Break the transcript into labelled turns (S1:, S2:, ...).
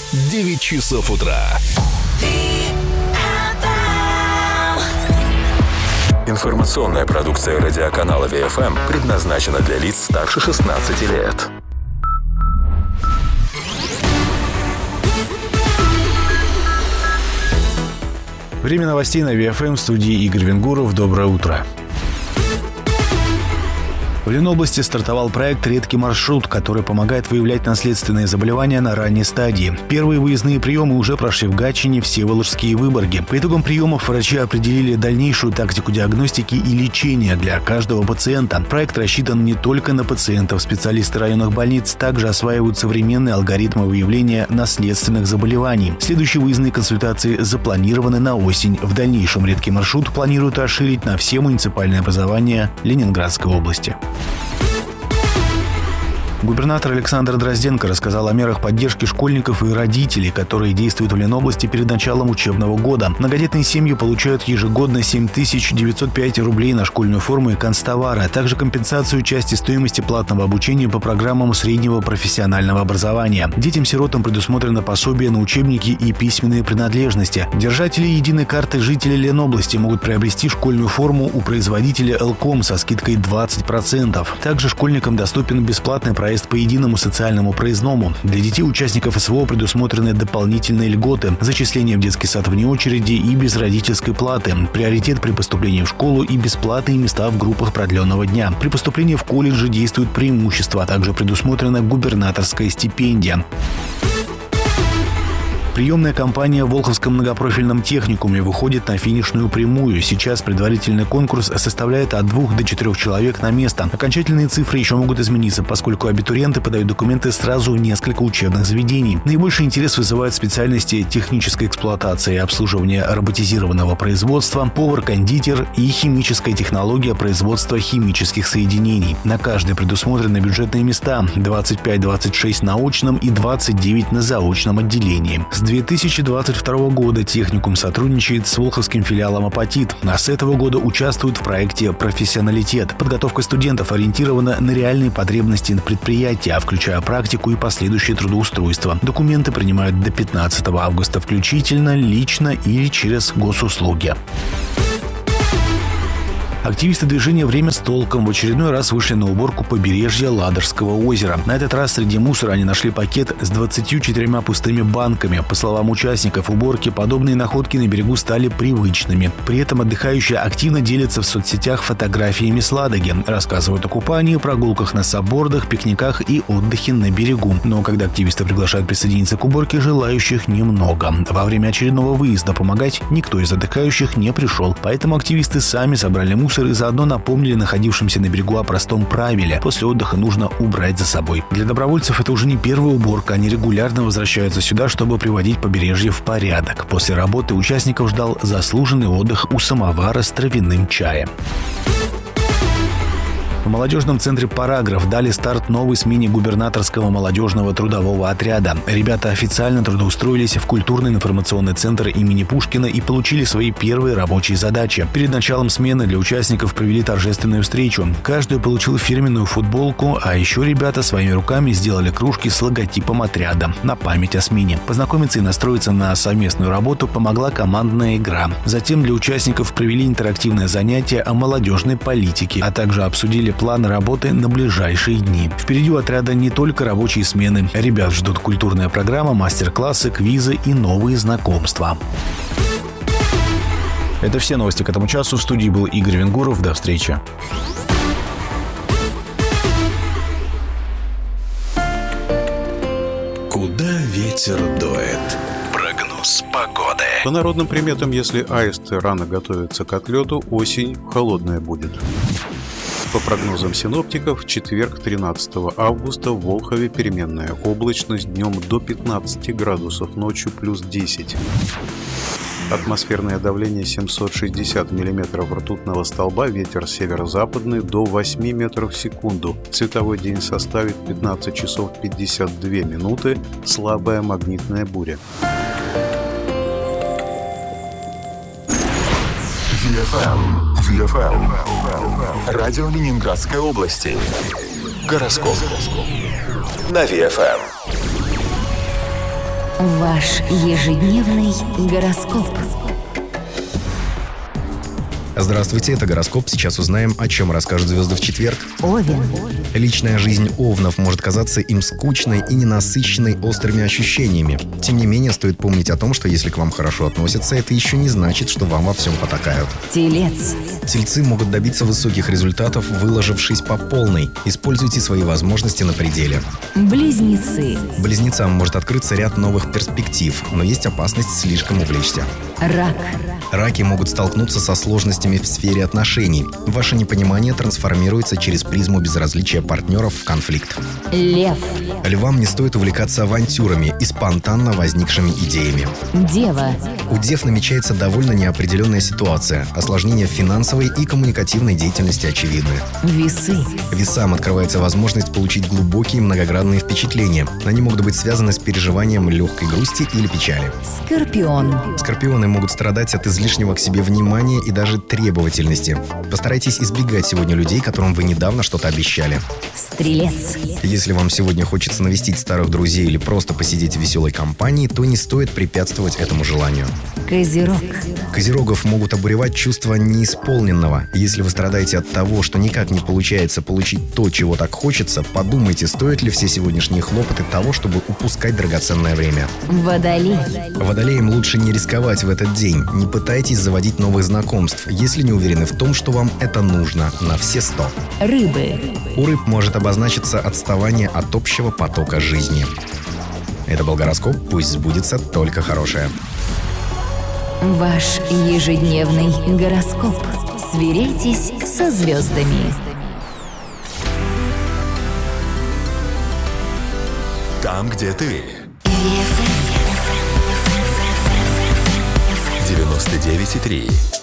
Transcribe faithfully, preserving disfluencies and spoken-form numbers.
S1: девять часов утра. Информационная продукция радиоканала Ви Эф Эм предназначена для лиц старше шестнадцати лет.
S2: Время новостей на Ви Эф Эм, в студии Игорь Венгуров. Доброе утро. В Ленобласти стартовал проект «Редкий маршрут», который помогает выявлять наследственные заболевания на ранней стадии. Первые выездные приемы уже прошли в Гатчине, Всеволожске и Выборге. По итогам приемов врачи определили дальнейшую тактику диагностики и лечения для каждого пациента. Проект рассчитан не только на пациентов. Специалисты районных больниц также осваивают современные алгоритмы выявления наследственных заболеваний. Следующие выездные консультации запланированы на осень. В дальнейшем «Редкий маршрут» планируют расширить на все муниципальные образования Ленинградской области. Губернатор Александр Дрозденко рассказал о мерах поддержки школьников и родителей, которые действуют в Ленобласти перед началом учебного года. Многодетные семьи получают ежегодно семь тысяч девятьсот пять рублей на школьную форму и канцтовары, а также компенсацию части стоимости платного обучения по программам среднего профессионального образования. Детям-сиротам предусмотрено пособие на учебники и письменные принадлежности. Держатели единой карты жителей Ленобласти могут приобрести школьную форму у производителя Элком со скидкой двадцать процентов. Также школьникам доступен бесплатный проект Проезд по единому социальному проездному. Для детей участников СВО предусмотрены дополнительные льготы, зачисление в детский сад вне очереди и без родительской платы, приоритет при поступлении в школу и бесплатные места в группах продленного дня. При поступлении в колледжи действуют преимущества, а также предусмотрена губернаторская стипендия. Приемная кампания в Волховском многопрофильном техникуме выходит на финишную прямую. Сейчас предварительный конкурс составляет от двух до четырех человек на место. Окончательные цифры еще могут измениться, поскольку абитуриенты подают документы сразу в несколько учебных заведений. Наибольший интерес вызывают специальности технической эксплуатации и обслуживания роботизированного производства, повар-кондитер и химическая технология производства химических соединений. На каждой предусмотрены бюджетные места – двадцать пять - двадцать шесть на очном и двадцать девять на заочном отделении. С две тысячи двадцать второго года техникум сотрудничает с волховским филиалом «Апатит», а с этого года участвует в проекте «Профессионалитет». Подготовка студентов ориентирована на реальные потребности предприятия, включая практику и последующее трудоустройство. Документы принимают до пятнадцатого августа включительно, лично или через госуслуги. Активисты движения «Время с толком» в очередной раз вышли на уборку побережья Ладожского озера. На этот раз среди мусора они нашли пакет с двадцатью четырьмя пустыми банками. По словам участников уборки, подобные находки на берегу стали привычными. При этом отдыхающие активно делятся в соцсетях фотографиями с Ладоги, рассказывают о купании, прогулках на саббордах, пикниках и отдыхе на берегу. Но когда активисты приглашают присоединиться к уборке, желающих немного. Во время очередного выезда помогать никто из отдыхающих не пришел, поэтому активисты сами собрали мусор и заодно напомнили находившимся на берегу о простом правиле. После отдыха нужно убрать за собой. Для добровольцев это уже не первая уборка. Они регулярно возвращаются сюда, чтобы приводить побережье в порядок. После работы участников ждал заслуженный отдых у самовара с травяным чаем. В молодежном центре «Параграф» дали старт новой смене губернаторского молодежного трудового отряда. Ребята официально трудоустроились в культурно-информационный центр имени Пушкина и получили свои первые рабочие задачи. Перед началом смены для участников провели торжественную встречу. Каждый получил фирменную футболку, а еще ребята своими руками сделали кружки с логотипом отряда на память о смене. Познакомиться и настроиться на совместную работу помогла командная игра. Затем для участников провели интерактивное занятие о молодежной политике, а также обсудили планы работы на ближайшие дни. Впереди у отряда не только рабочие смены. Ребят ждут культурная программа, мастер-классы, квизы и новые знакомства. Это все новости к этому часу. В студии был Игорь Венгуров. До встречи.
S1: Куда ветер дует? Прогноз погоды.
S3: По народным приметам, если аисты рано готовятся к отлету, осень холодная будет. По прогнозам синоптиков, в четверг, тринадцатого августа, в Волхове переменная облачность, днем до пятнадцати градусов, ночью плюс десять. Атмосферное давление семьсот шестьдесят миллиметров ртутного столба, ветер северо-западный до восьми метров в секунду. Световой день составит пятнадцать часов пятьдесят две минуты, слабая магнитная буря.
S1: Ви Эф Эм. Ви Эф Эм. Радио Ленинградской области. Гороскоп. На Ви Эф Эм.
S4: Ваш ежедневный гороскоп.
S5: Здравствуйте, это гороскоп. Сейчас узнаем, о чем расскажут звезды в четверг.
S4: Овен.
S5: Личная жизнь овнов может казаться им скучной и ненасыщенной острыми ощущениями. Тем не менее, стоит помнить о том, что если к вам хорошо относятся, это еще не значит, что вам во всем потакают.
S4: Телец.
S5: Тельцы могут добиться высоких результатов, выложившись по полной. Используйте свои возможности на пределе.
S4: Близнецы.
S5: Близнецам может открыться ряд новых перспектив, но есть опасность слишком увлечься.
S4: Рак.
S5: Раки могут столкнуться со сложностями в сфере отношений. Ваше непонимание трансформируется через призму безразличия партнеров в конфликт.
S4: Лев.
S5: Львам не стоит увлекаться авантюрами и спонтанно возникшими идеями.
S4: Дева.
S5: У дев намечается довольно неопределенная ситуация. Осложнения в финансовой и коммуникативной деятельности очевидны.
S4: Весы.
S5: Весам открывается возможность получить глубокие многогранные впечатления. Они могут быть связаны с переживанием легкой грусти или печали.
S4: Скорпион.
S5: Скорпионы могут страдать от излишнего к себе внимания и даже требовательности. Постарайтесь избегать сегодня людей, которым вы недавно что-то обещали.
S4: Стрелец.
S5: Если вам сегодня хочется навестить старых друзей или просто посидеть в веселой компании, то не стоит препятствовать этому желанию.
S4: Козерог.
S5: Козерогов могут обуревать чувства неисполненного. Если вы страдаете от того, что никак не получается получить то, чего так хочется, подумайте, стоят ли все сегодняшние хлопоты того, чтобы упускать драгоценное время.
S4: Водолей.
S5: Водолеям лучше не рисковать в этот день. Не пытайтесь заводить новых знакомств, если не уверены в том, что вам это нужно на все сто.
S4: Рыбы.
S5: У рыб может обозначиться отставание от общего потока жизни. Это был гороскоп, пусть сбудется только хорошее.
S4: Ваш ежедневный гороскоп. Сверяйтесь со звездами.
S1: Там, где ты. девяносто девять и три.